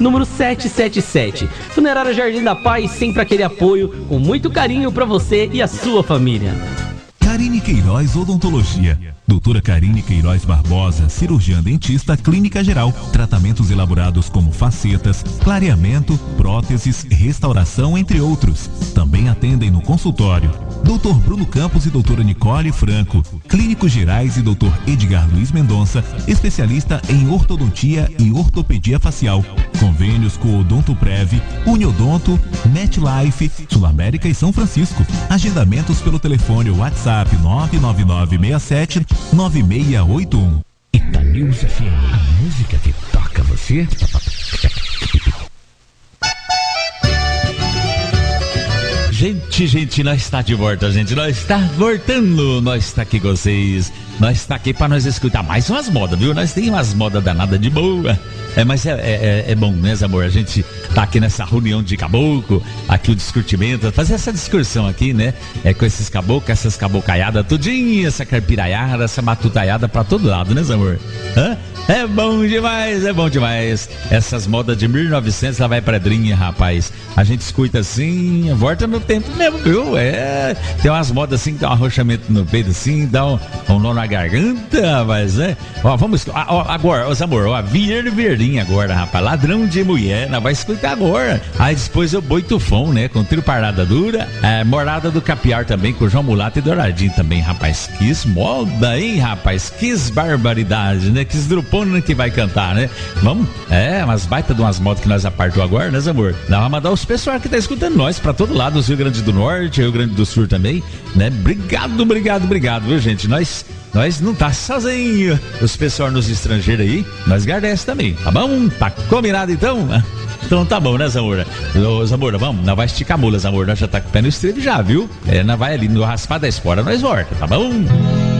número 777. Funerária Jardim da Paz, sempre aquele apoio com muito carinho pra você e a sua família. Karine Queiroz Odontologia. Doutora Karine Queiroz Barbosa, cirurgiã dentista, clínica geral. Tratamentos elaborados como facetas, clareamento, próteses, restauração, entre outros. Também atendem no consultório Dr. Bruno Campos e doutora Nicole Franco, clínicos gerais, e Dr. Edgar Luiz Mendonça, especialista em ortodontia e ortopedia facial. Convênios com Odontoprev, Uniodonto, MetLife, Sul América e São Francisco. Agendamentos pelo telefone WhatsApp 99967-9681. Itanews FM, a música que toca você. Gente, nós está de volta, gente. Nós está voltando. Nós está aqui com vocês. Nós está aqui para nós escutar mais umas modas, viu? Nós tem umas modas danadas de boa. Mas é bom, né, amor? A gente tá aqui nessa reunião de caboclo, aqui o discutimento, fazer essa discussão aqui, né? Com esses caboclos, essas cabocaiadas tudinho, essa carpiraiada, essa matutaiada pra todo lado, né, amor? É bom demais, é bom demais. Essas modas de 1900, lá vai pedrinha, rapaz. A gente escuta assim, volta no tempo mesmo, viu? Tem umas modas assim, dá um arrochamento no peito assim, dá um nó na garganta, mas vamos, agora, os amor, verdinha agora, rapaz, ladrão de mulher, nós vai escutar agora. Aí depois eu boi tufão, né, com trio parada dura, morada do capiar também, com João Mulato e Douradinho também, rapaz. Que moda, hein, rapaz? Que barbaridade, né? Que esdrupona que vai cantar, né? Vamos, umas baita de umas modas que nós apartou agora, né, amor? Nós vamos mandar os pessoal que tá escutando nós pra todo lado, do Rio Grande do Norte, Rio Grande do Sul também, né? Obrigado, viu, gente? Nós não tá sozinho. Os pessoal nos estrangeiros aí, nós agradecemos também, tá bom? Tá combinado então? Então tá bom, né, Zamora? Ô, Zamora, vamos, nós vai esticar a mula, Zamora. Nós já tá com o pé no estribo já, viu? Nós vai ali no raspar da espora, nós volta, tá bom?